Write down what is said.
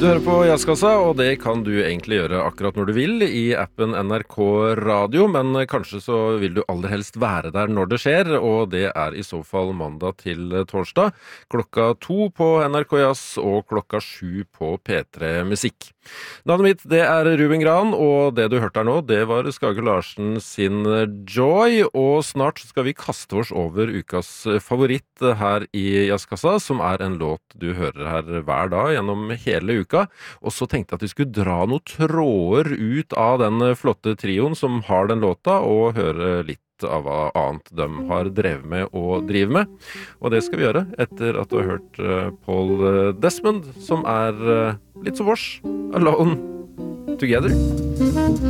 Du hører på Jazzkassa, og det kan du egentlig gjøre akkurat når du vil i appen NRK Radio, men kanskje så vil du aller helst være der når det skjer, og det er i så fall mandag til torsdag, klokka 2 på NRK Jazz og klokka 7 på P3 Musikk. Navnet mitt, det er Ruben Gran, og det du hørte her nå, det var Skage Larsen sin Joy, og snart skal vi kaste oss over ukas favoritt her i Jazzkassa, som er en låt du hører her hver dag gjennom hele uka. Og så tenkte jeg at vi skulle dra noen tråder ut av den flotte trioen som har den låta, og høre litt av hva annet de har drevet med og driver med. Og det skal vi gjøre etter at du har hørt Paul Desmond, som er litt som vårs, Alone Together.